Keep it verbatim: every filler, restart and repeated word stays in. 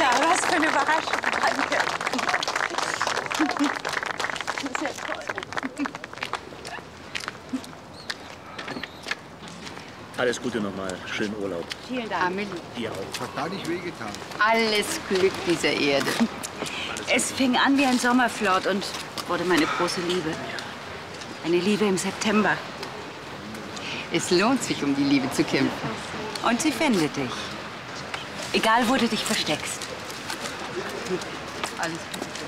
Rita, was für eine Überraschung. Danke. Sehr toll. Alles Gute nochmal. Schönen Urlaub. Vielen Dank. Amelie. Dir auch. Hat gar nicht wehgetan. Alles Glück dieser Erde. Es fing an wie ein Sommerflirt und wurde meine große Liebe. Eine Liebe im September. Es lohnt sich, um die Liebe zu kämpfen. Und sie findet dich. Egal, wo du dich versteckst. Alles Gute.